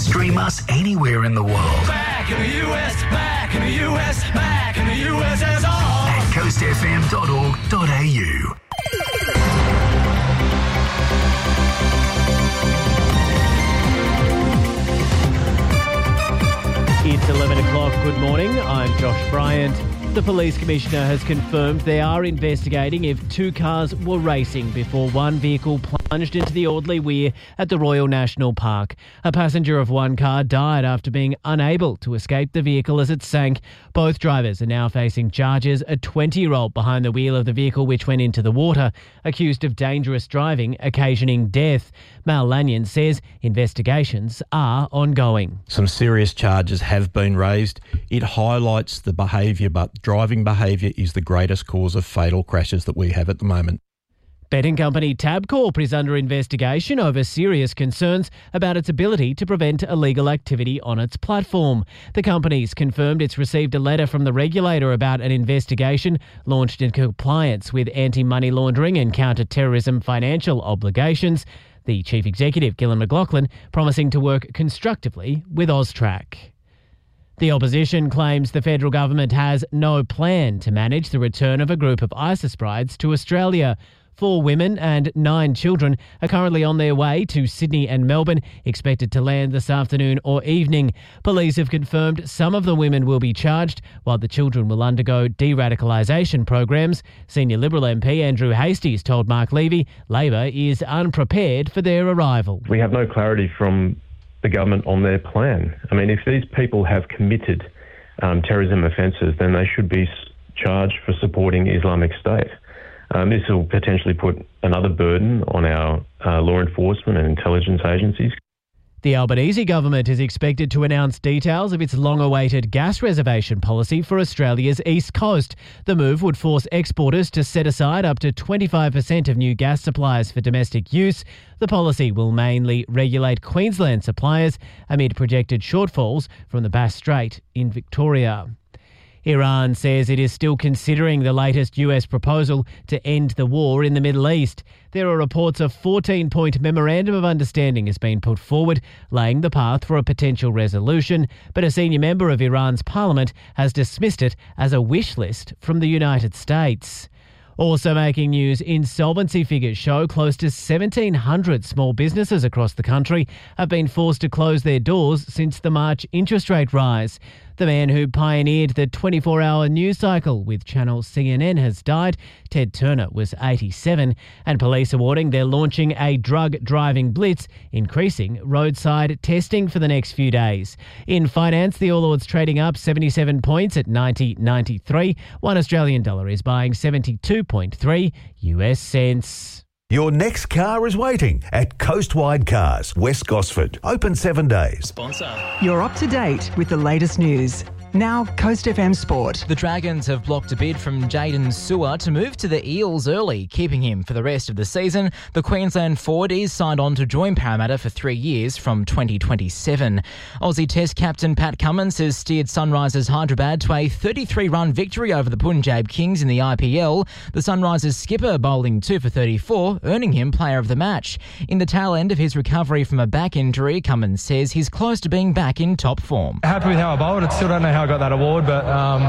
Stream us anywhere in the world. Back in the US, back in the US, back in the USSR. At coastfm.org.au. It's 11 o'clock. Good morning. I'm Josh Bryant. The police commissioner has confirmed they are investigating if two cars were racing before one vehicle plunged into the Audley Weir at the Royal National Park. A passenger of one car died after being unable to escape the vehicle as it sank. Both drivers are now facing charges. A 20-year-old behind the wheel of the vehicle which went into the water, accused of dangerous driving, occasioning death. Mal Lanyon says investigations are ongoing. Some serious charges have been raised. It highlights the behaviour, but driving behaviour is the greatest cause of fatal crashes that we have at the moment. Betting company Tabcorp is under investigation over serious concerns about its ability to prevent illegal activity on its platform. The company's confirmed it's received a letter from the regulator about an investigation launched in compliance with anti-money laundering and counter-terrorism financial obligations. The Chief Executive, Gillon McLachlan, promising to work constructively with AUSTRAC. The opposition claims the federal government has no plan to manage the return of a group of ISIS brides to Australia. 4 women and 9 children are currently on their way to Sydney and Melbourne, expected to land this afternoon or evening. Police have confirmed some of the women will be charged, while the children will undergo de-radicalisation programs. Senior Liberal MP Andrew Hastings told Mark Levy Labor is unprepared for their arrival. We have no clarity from the government on their plan. I mean, if these people have committed terrorism offences, then they should be charged for supporting Islamic State. This will potentially put another burden on our law enforcement and intelligence agencies. The Albanese government is expected to announce details of its long-awaited gas reservation policy for Australia's east coast. The move would force exporters to set aside up to 25% of new gas supplies for domestic use. The policy will mainly regulate Queensland suppliers amid projected shortfalls from the Bass Strait in Victoria. Iran says it is still considering the latest US proposal to end the war in the Middle East. There are reports a 14-point memorandum of understanding has been put forward, laying the path for a potential resolution, but a senior member of Iran's parliament has dismissed it as a wish list from the United States. Also making news, insolvency figures show close to 1,700 small businesses across the country have been forced to close their doors since the March interest rate rise. The man who pioneered the 24-hour news cycle with Channel CNN has died. Ted Turner was 87, and police are warning they're launching a drug driving blitz, increasing roadside testing for the next few days. In finance, the All Ords trading up 77 points at 90.93. $1 Australian dollar is buying 72.3 US cents. Your next car is waiting at Coastwide Cars, West Gosford. Open 7 days. Sponsor. You're up to date with the latest news. Now, Coast FM Sport. The Dragons have blocked a bid from Jaden Sewer to move to the Eels early, keeping him for the rest of the season. The Queensland forward is signed on to join Parramatta for 3 years from 2027. Aussie Test captain Pat Cummins has steered Sunrisers Hyderabad to a 33-run victory over the Punjab Kings in the IPL. The Sunrisers skipper bowling 2 for 34, earning him player of the match. In the tail end of his recovery from a back injury, Cummins says he's close to being back in top form. Happy with how I bowled. I still don't know how I got that award, but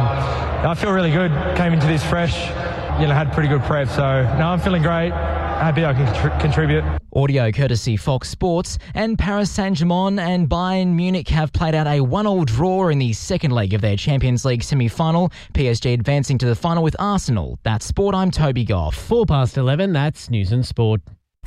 I feel really good. Came into this fresh, had pretty good prep, so I'm feeling great. Happy I can contribute. Audio courtesy Fox Sports. And Paris Saint-Germain and Bayern Munich have played out a 1-1 draw in the second leg of their Champions League semi-final. PSG advancing to the final with Arsenal. That's Sport, I'm Toby Goff. 11, that's News and Sport.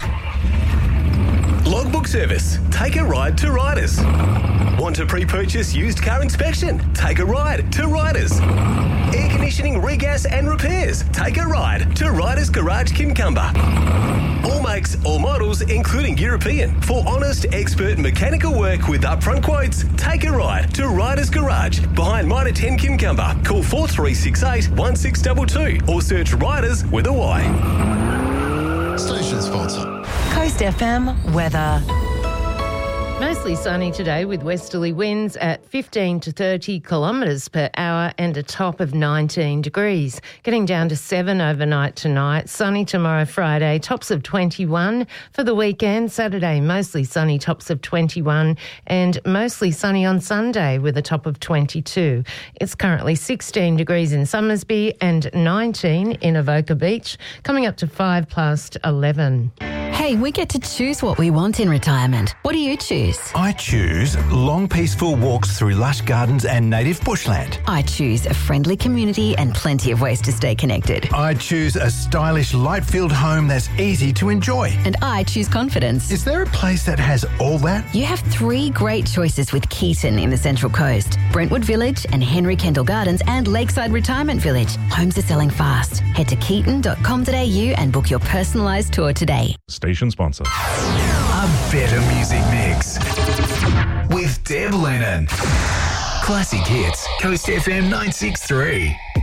Logbook service. Take a ride to Riders. Want to pre-purchase used car inspection? Take a ride to Riders. Air conditioning, regas and repairs? Take a ride to Riders Garage Kincumber. All makes, all models, including European. For honest, expert mechanical work with upfront quotes, take a ride to Riders Garage behind Mitre 10 Kincumber. Call 4368 1622 or search Riders with a Y. Station sponsor. Coast FM weather. Most Mostly sunny today with westerly winds at 15 to 30 kilometres per hour and a top of 19 degrees. Getting down to 7 overnight tonight. Sunny tomorrow, Friday, tops of 21 for the weekend. Saturday, mostly sunny, tops of 21, and mostly sunny on Sunday with a top of 22. It's currently 16 degrees in Summersby and 19 in Avoca Beach, coming up to 5 past 11. Hey, we get to choose what we want in retirement. What do you choose? I choose long, peaceful walks through lush gardens and native bushland. I choose a friendly community and plenty of ways to stay connected. I choose a stylish, light-filled home that's easy to enjoy. And I choose confidence. Is there a place that has all that? You have 3 great choices with Keaton in the Central Coast. Brentwood Village and Henry Kendall Gardens and Lakeside Retirement Village. Homes are selling fast. Head to keaton.com.au and book your personalised tour today. Station sponsor. A better music mix with Deb Lennon. Classic hits, Coast FM 963.